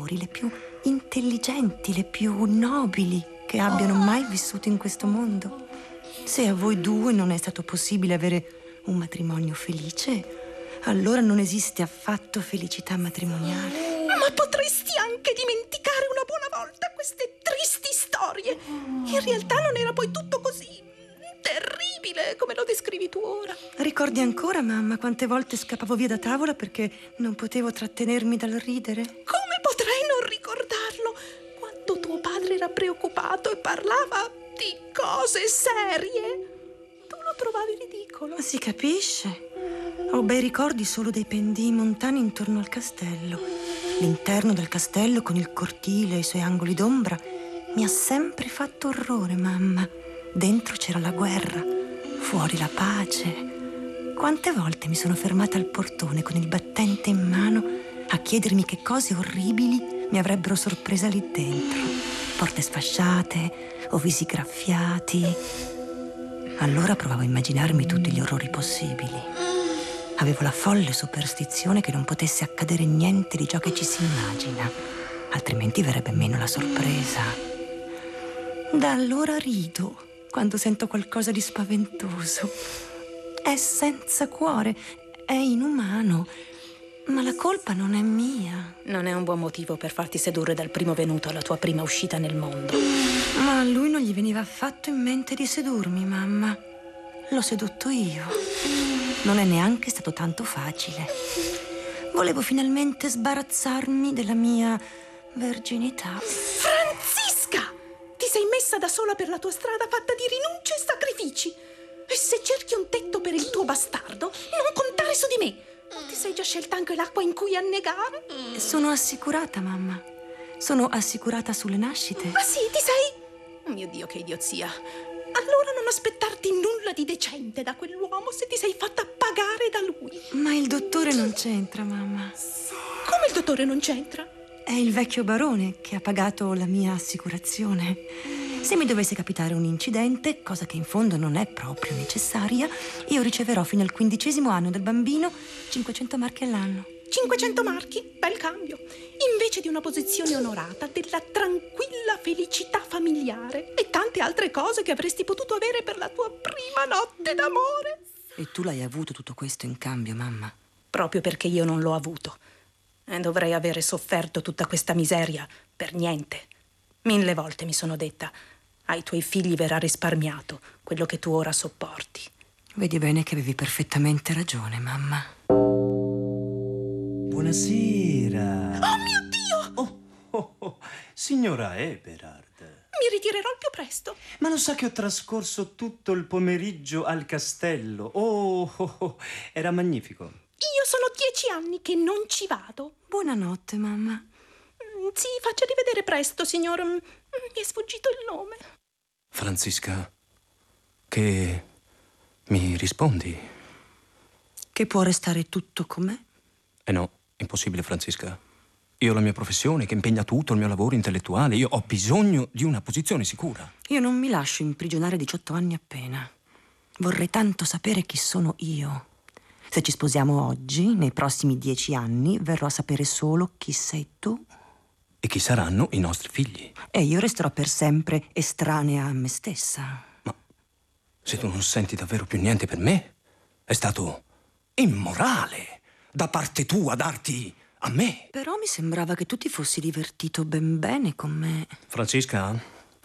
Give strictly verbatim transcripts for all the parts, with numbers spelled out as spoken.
migliori, le più intelligenti, le più nobili che abbiano mai vissuto in questo mondo. Se a voi due non è stato possibile avere un matrimonio felice, allora non esiste affatto felicità matrimoniale. Ma potresti anche dimenticare una buona volta queste tristi storie. In realtà non era poi tutto così terribile come lo descrivi tu ora. Ricordi ancora, mamma, quante volte scappavo via da tavola perché non potevo trattenermi dal ridere? Come potrei non ricordarlo? Quando tuo padre era preoccupato e parlava di cose serie, tu lo trovavi ridicolo. Si capisce. Ho bei ricordi solo dei pendii montani intorno al castello. L'interno del castello con il cortile e i suoi angoli d'ombra mi ha sempre fatto orrore, mamma. Dentro c'era la guerra, fuori la pace. Quante volte mi sono fermata al portone con il battente in mano a chiedermi che cose orribili mi avrebbero sorpresa lì dentro. Porte sfasciate o visi graffiati. Allora provavo a immaginarmi tutti gli orrori possibili. Avevo la folle superstizione che non potesse accadere niente di ciò che ci si immagina, altrimenti verrebbe meno la sorpresa. Da allora rido quando sento qualcosa di spaventoso. È senza cuore, è inumano, ma la colpa non è mia. Non è un buon motivo per farti sedurre dal primo venuto alla tua prima uscita nel mondo. Ma a lui non gli veniva affatto in mente di sedurmi, mamma. L'ho sedotto io. Non è neanche stato tanto facile. Volevo finalmente sbarazzarmi della mia verginità. Francisca! Ti sei messa da sola per la tua strada fatta di rinunce e sacrifici. E se cerchi un tetto per il tuo bastardo, non contare su di me. Non ti sei già scelta anche l'acqua in cui annegare? Sono assicurata, mamma. Sono assicurata sulle nascite. Ah sì, ti sei? Oh mio Dio, che idiozia. Allora non aspettarti nulla di decente da quell'uomo se ti sei fatta pagare da lui. Ma il dottore non c'entra, mamma. Come il dottore non c'entra? È il vecchio barone che ha pagato la mia assicurazione. Se mi dovesse capitare un incidente, cosa che in fondo non è proprio necessaria, io riceverò fino al quindicesimo anno del bambino cinquecento marchi all'anno. cinquecento marchi? Bel cambio. Invece di una posizione onorata, della tranquilla felicità familiare e tante altre cose che avresti potuto avere per la tua prima notte d'amore. E tu l'hai avuto tutto questo in cambio, mamma? Proprio perché io non l'ho avuto. E dovrei avere sofferto tutta questa miseria per niente. Mille volte mi sono detta: ai tuoi figli verrà risparmiato quello che tu ora sopporti. Vedi bene che avevi perfettamente ragione, mamma. Buonasera. Oh mio Dio! Oh, oh, oh. Signora Eberhard. Mi ritirerò al più presto. Ma lo sa che ho trascorso tutto il pomeriggio al castello? Oh, oh, oh. Era magnifico. Io sono dieci anni che non ci vado. Buonanotte, mamma. Si faccia rivedere presto, signor... Mi è sfuggito il nome. Francisca, che mi rispondi? Che può restare tutto com'è? Eh no, impossibile, Francisca. Io ho la mia professione che impegna tutto il mio lavoro intellettuale. Io ho bisogno di una posizione sicura. Io non mi lascio imprigionare a diciotto anni appena. Vorrei tanto sapere chi sono io. Se ci sposiamo oggi, nei prossimi dieci anni, verrò a sapere solo chi sei tu. E chi saranno i nostri figli. E io resterò per sempre estranea a me stessa. Ma se tu non senti davvero più niente per me, è stato immorale da parte tua darti a me. Però mi sembrava che tu ti fossi divertito ben bene con me. Francisca,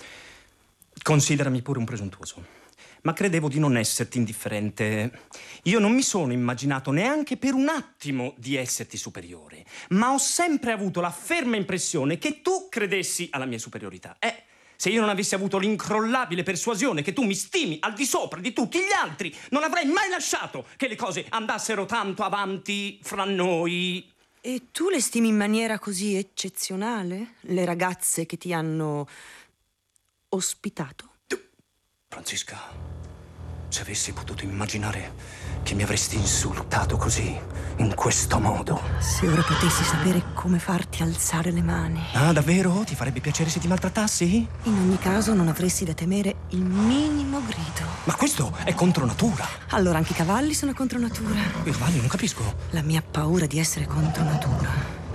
considerami pure un presuntuoso, ma credevo di non esserti indifferente. Io non mi sono immaginato neanche per un attimo di esserti superiore, ma ho sempre avuto la ferma impressione che tu credessi alla mia superiorità. Eh, se io non avessi avuto l'incrollabile persuasione che tu mi stimi al di sopra di tutti gli altri, non avrei mai lasciato che le cose andassero tanto avanti fra noi. E tu le stimi in maniera così eccezionale? Le ragazze che ti hanno ospitato? Francisca, se avessi potuto immaginare che mi avresti insultato così, in questo modo. Se ora potessi sapere come farti alzare le mani. Ah, davvero? Ti farebbe piacere se ti maltrattassi? In ogni caso non avresti da temere il minimo grido. Ma questo è contro natura. Allora anche i cavalli sono contro natura. I cavalli, non capisco. La mia paura di essere contro natura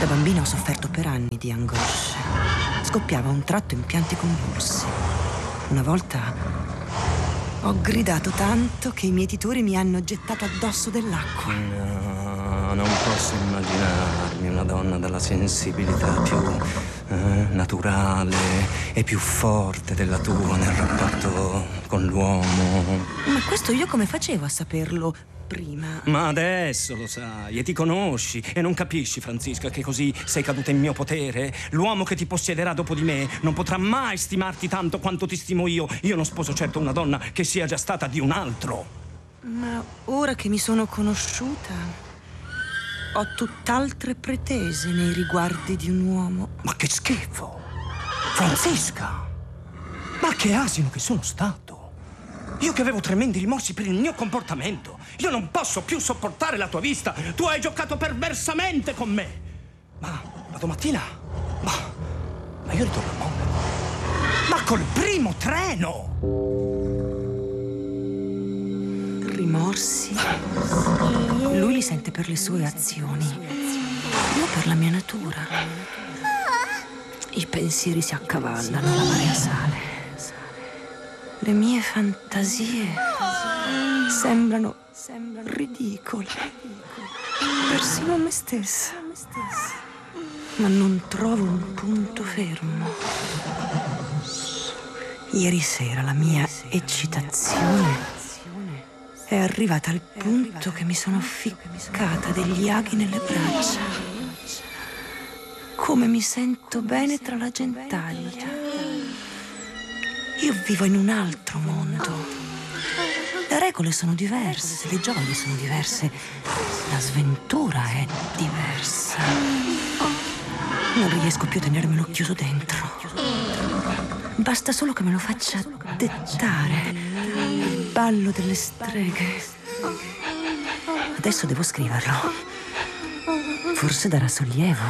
Da bambina ho sofferto per anni di angosce. Scoppiava a un tratto in pianti convulsi. Una volta ho gridato tanto che i mietitori mi hanno gettato addosso dell'acqua. No, non posso immaginarmi una donna dalla sensibilità più eh, naturale e più forte della tua nel rapporto con l'uomo. Ma questo io come facevo a saperlo prima? Ma adesso lo sai e ti conosci e non capisci, Francisca, che così sei caduta in mio potere? L'uomo che ti possiederà dopo di me non potrà mai stimarti tanto quanto ti stimo io. Io non sposo certo una donna che sia già stata di un altro. Ma ora che mi sono conosciuta, ho tutt'altre pretese nei riguardi di un uomo. Ma che schifo! Francisca! Ma che asino che sono stato! Io che avevo tremendi rimorsi per il mio comportamento. Io non posso più sopportare la tua vista. Tu hai giocato perversamente con me. Ma, ma domattina? Ma, ma io ritorno a Monaco. Ma col primo treno! Rimorsi? Lui li sente per le sue azioni. Io per la mia natura. I pensieri si accavallano, la marea sale. Le mie fantasie sembrano ridicole, persino a me stessa. Ma non trovo un punto fermo. Ieri sera la mia eccitazione è arrivata al punto che mi sono ficcata degli aghi nelle braccia. Come mi sento bene tra la gentaglia. Io vivo in un altro mondo. Le regole sono diverse, le gioie sono diverse, la sventura è diversa. Non riesco più a tenermelo chiuso dentro. Basta solo che me lo faccia dettare. Il ballo delle streghe. Adesso devo scriverlo. Forse darà sollievo.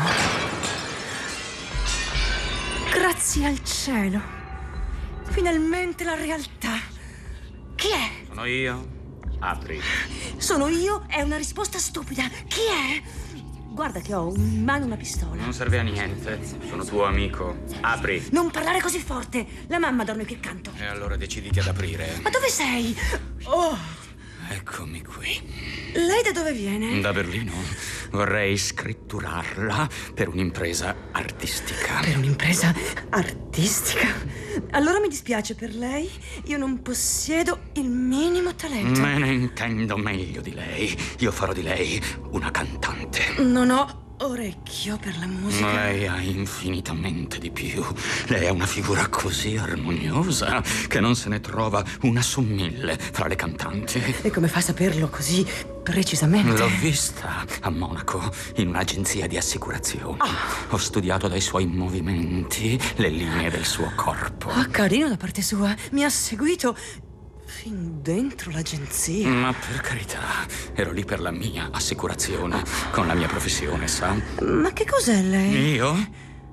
Grazie al cielo. Finalmente la realtà. Chi è? Sono io. Apri. Sono io? È una risposta stupida. Chi è? Guarda che ho in mano una pistola. Non serve a niente. Sono tuo amico. Apri. Non parlare così forte. La mamma dorme qui accanto. E allora deciditi ad aprire. Ma dove sei? Oh, Eccomi qui. lei da dove viene? Da Berlino. Vorrei scritturarla per un'impresa artistica. Per un'impresa artistica? Allora mi dispiace per lei. Io non possiedo il minimo talento. Me ne intendo meglio di lei. Io farò di lei una cantante. Non ho orecchio per la musica. Lei ha infinitamente di più. Lei ha una figura così armoniosa che non se ne trova una su mille fra le cantanti. E come fa a saperlo così precisamente? L'ho vista a Monaco in un'agenzia di assicurazioni. Ho studiato dai suoi movimenti le linee del suo corpo. Ah, carino da parte sua. Mi ha seguito fin dentro l'agenzia. Ma per carità, ero lì per la mia assicurazione, con la mia professione, sa? Ma che cos'è lei? Io?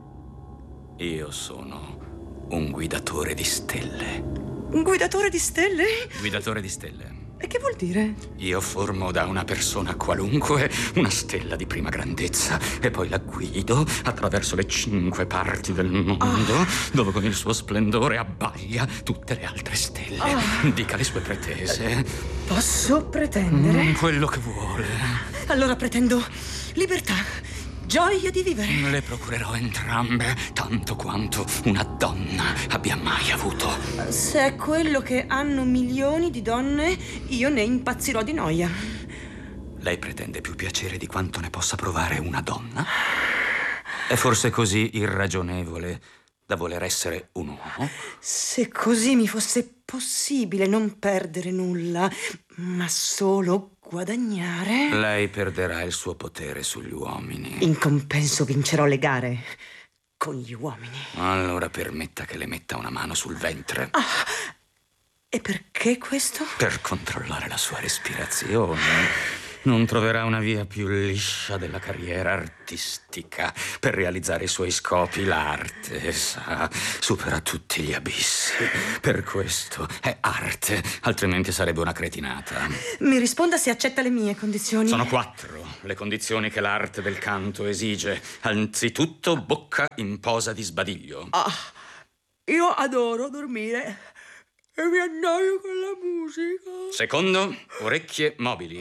Io sono un guidatore di stelle. Un guidatore di stelle? Guidatore di stelle. E che vuol dire? Io formo da una persona qualunque una stella di prima grandezza e poi la guido attraverso le cinque parti del mondo, dove con il suo splendore abbaglia tutte le altre stelle. Dica le sue pretese. Posso pretendere? Mm, quello che vuole. Allora pretendo libertà, gioia di vivere. Le procurerò entrambe, tanto quanto una donna abbia mai avuto. Se è quello che hanno milioni di donne, io ne impazzirò di noia. Lei pretende più piacere di quanto ne possa provare una donna? È forse così irragionevole da voler essere un uomo? Se così mi fosse possibile non perdere nulla, ma solo guadagnare. Lei perderà il suo potere sugli uomini. In compenso vincerò le gare con gli uomini. Allora permetta che le metta una mano sul ventre. Ah, e perché questo? Per controllare la sua respirazione. non troverà una via più liscia della carriera artistica per realizzare i suoi scopi. L'arte, sa, supera tutti gli abissi. Per questo è arte, altrimenti sarebbe una cretinata. Mi risponda se accetta le mie condizioni. Sono quattro le condizioni che l'arte del canto esige. Anzitutto, bocca in posa di sbadiglio. Ah, io adoro dormire e mi annoio con la musica. Secondo, orecchie mobili.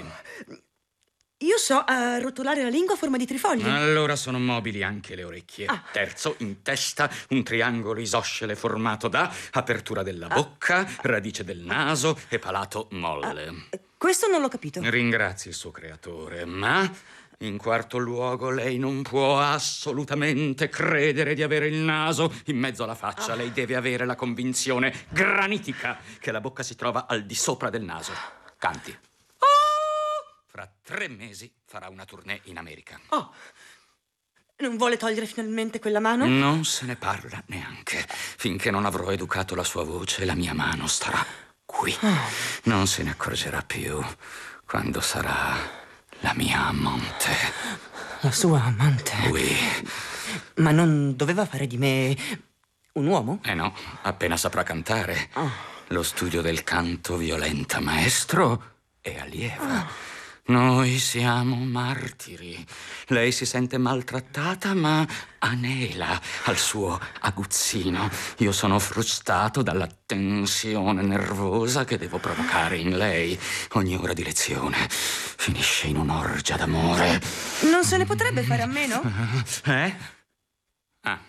Io so uh, rotolare la lingua a forma di trifogli. Allora sono mobili anche le orecchie. Ah. Terzo, in testa un triangolo isoscele formato da apertura della bocca, ah. radice del naso e palato molle. Ah. Questo non l'ho capito. Ringrazi il suo creatore, ma in quarto luogo lei non può assolutamente credere di avere il naso in mezzo alla faccia. Ah. Lei deve avere la convinzione granitica che la bocca si trova al di sopra del naso. Canti. Fra tre mesi farà una tournée in America. Oh, non vuole togliere finalmente quella mano? Non se ne parla neanche. Finché non avrò educato la sua voce, la mia mano starà qui. Oh. Non se ne accorgerà più quando sarà la mia amante. La sua amante? Oui. Ma non doveva fare di me un uomo? Eh no, appena saprà cantare. Oh. Lo studio del canto violenta maestro e allieva. Oh. Noi siamo martiri. Lei si sente maltrattata, ma anela al suo aguzzino. Io sono frustato dalla tensione nervosa che devo provocare in lei. Ogni ora di lezione finisce in un'orgia d'amore. Non se ne potrebbe fare a meno? Eh? Ah.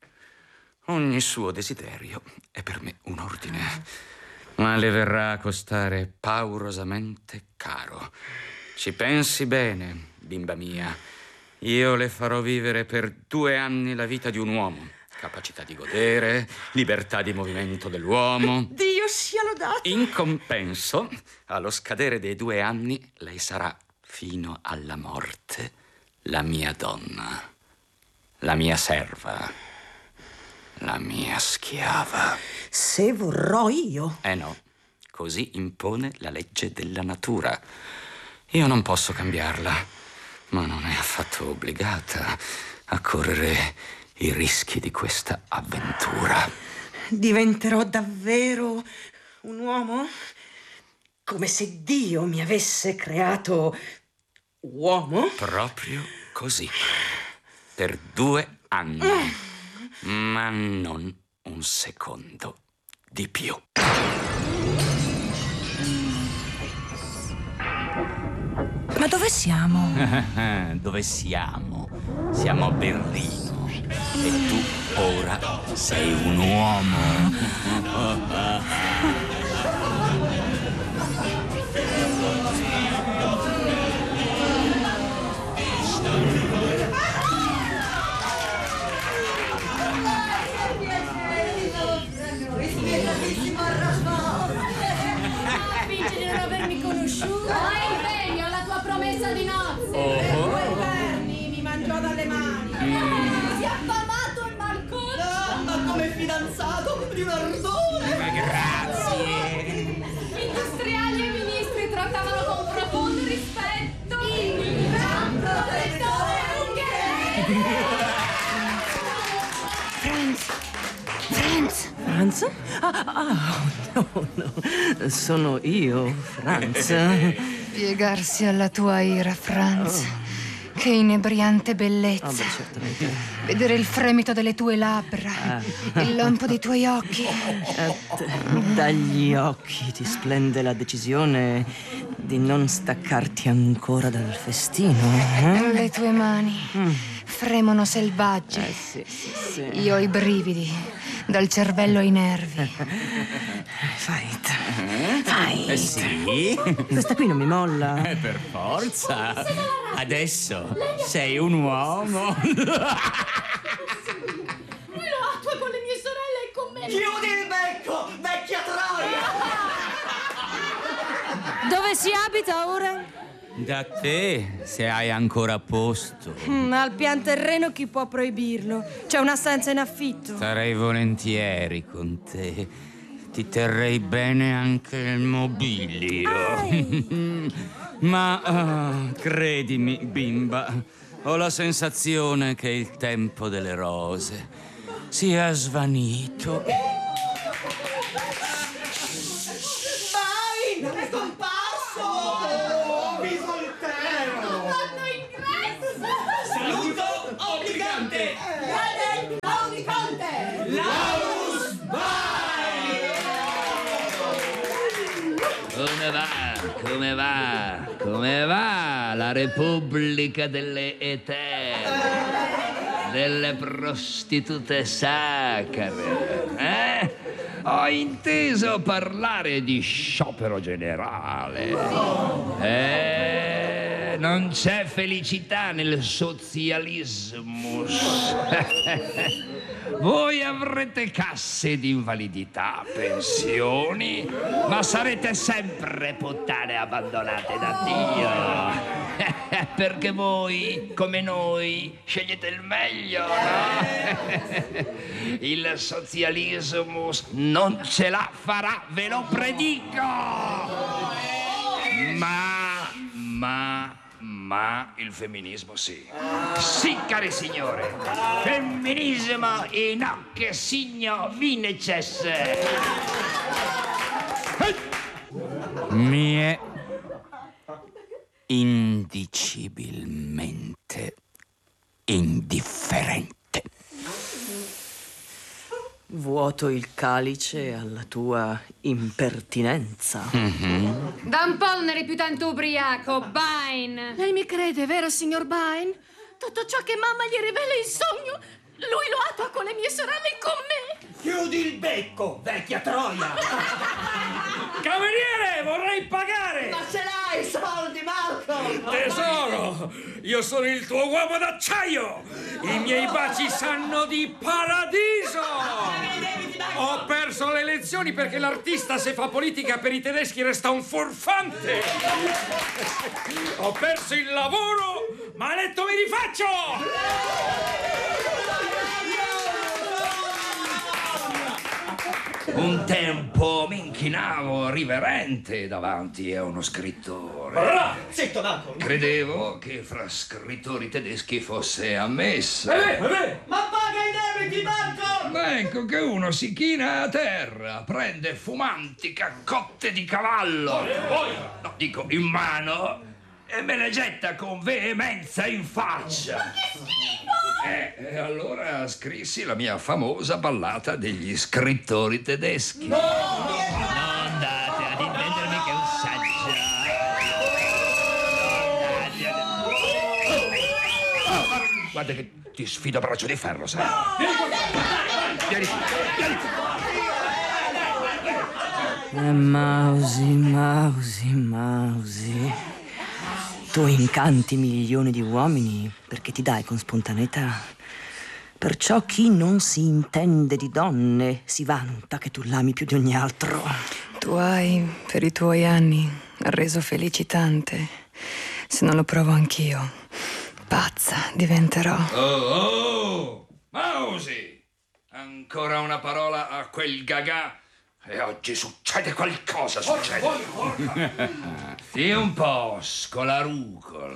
Ogni suo desiderio è per me un ordine, ma le verrà a costare paurosamente caro. Ci pensi bene, bimba mia. Io le farò vivere per due anni la vita di un uomo. Capacità di godere, libertà di movimento dell'uomo. Dio sia lodato! In compenso, allo scadere dei due anni, lei sarà, fino alla morte, la mia donna, la mia serva, la mia schiava. Se vorrò io? Eh no, così impone la legge della natura. Io non posso cambiarla, ma non è affatto obbligata a correre i rischi di questa avventura. Diventerò davvero un uomo? Come se Dio mi avesse creato uomo? Proprio così. Per due anni. Mm. Ma non un secondo di più. Ma dove siamo? Dove siamo? Siamo a Berlino. E tu ora sei un uomo. Fingi di non avermi conosciuto. Hai impegno alla tua promessa di nozze. Oh. Due verni mi mangiò dalle mani. Mm. Si è affamato il malconcio. No, ma come fidanzato di un ardore. Ma grazie. Industriali e ministri trattavano con profondo rispetto. Il grande rettore Ungherese. Franz. Franz? Ah, ah, no, no. Sono io, Franz. Piegarsi alla tua ira, Franz. Oh. Che inebriante bellezza. Oh, beh, certamente. Vedere il fremito delle tue labbra, ah. il lampo dei tuoi occhi. Eh, dagli occhi ti splende la decisione di non staccarti ancora dal festino. Eh? Le tue mani mm. fremono selvagge. Eh, sì, sì, sì. Io ho i brividi. Dal cervello ai nervi. Fight. Fight. Eh sì? Questa qui non mi molla. Eh, per forza. Adesso sei un uomo. Lui lo attua con le mie sorelle e con me. Chiudi il becco, vecchia troia! Dove si abita ora? Da te, se hai ancora posto. Mm, al pian terreno chi può proibirlo? C'è una stanza in affitto. Starei volentieri con te. Ti terrei bene anche il mobilio. Ma uh, credimi, bimba, ho la sensazione che il tempo delle rose sia svanito. Vai! È scomparso! Oh, Bisoltero! Fatto ingresso! Saluto obbligante! Grande Laudiconte! Laurus vai! Come va? Come va? Come va la Repubblica delle Eterne? Delle prostitute sacre? Eh? Ho inteso parlare di sciopero generale. Eh, non c'è felicità nel socialismo. Voi avrete casse di invalidità, pensioni, ma sarete sempre puttane abbandonate da Dio. Perché voi, come noi, scegliete il meglio, no? Il socialismo non ce la farà, ve lo predico! Ma, ma... Ma il femminismo sì. Sì, cari signore. Femminismo in hoc signo vinces. Mi è indicibilmente indifferente. Vuoto il calice alla tua impertinenza. Mm-hmm. Da un po' non eri più tanto ubriaco, Bain. Lei mi crede, vero, signor Bain? Tutto ciò che mamma gli rivela in sogno, lui lo attua con le mie sorelle e con me. Chiudi il becco, vecchia troia! Cameriere, vorrei pagare! Ma ce l'hai i soldi, Malcolm! Tesoro, io sono il tuo uomo d'acciaio! I miei baci sanno di paradiso! Ho perso le elezioni perché l'artista, se fa politica per i tedeschi, resta un furfante! Ho perso il lavoro, ma eletto mi rifaccio! Un tempo mi inchinavo riverente davanti a uno scrittore. Allora, zitto, Malcolm! Credevo che fra scrittori tedeschi fosse ammesso. Eh beh, eh beh. Ma paga i debiti, Malcolm! Ma ecco che uno si china a terra, prende fumanti caccotte di cavallo. No, dico in mano, e me le getta con veemenza in faccia. Ma che schifo! Eh, e allora scrissi la mia famosa ballata degli scrittori tedeschi. No! Non andate ad intendermi che è un saggio. Oh, guarda che ti sfido a braccio di ferro, sai? Vieni, vieni. Eh, Mausi, Mausi, Mausi. Tu incanti milioni di uomini perché ti dai con spontaneità. Perciò chi non si intende di donne si vanta che tu l'ami più di ogni altro. Tu hai, per i tuoi anni, reso felici tante. Se non lo provo anch'io, pazza diventerò. Oh, oh! Mausi! Ancora una parola a quel gagà e oggi succede qualcosa, succede. Sii un po' scolarucolo.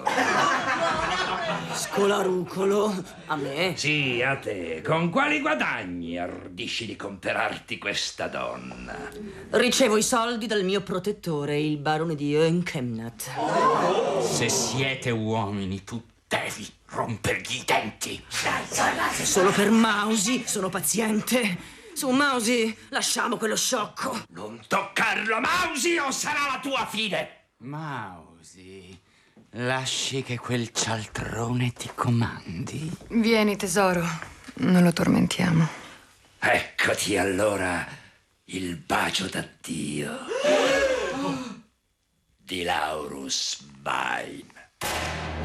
Scolarucolo? A me? Sì, a te. Con quali guadagni ardisci di comperarti questa donna? Ricevo i soldi dal mio protettore, il barone di Önkemnat. Se siete uomini, tu devi rompergli i denti. Solo per Mausi sono paziente. Su, Mausi, lasciamo quello sciocco. Non toccarlo, Mausi, o sarà la tua fine. Mausi, lasci che quel cialtrone ti comandi. Vieni, tesoro, non lo tormentiamo. Eccoti allora il bacio d'addio di Laurus Bain.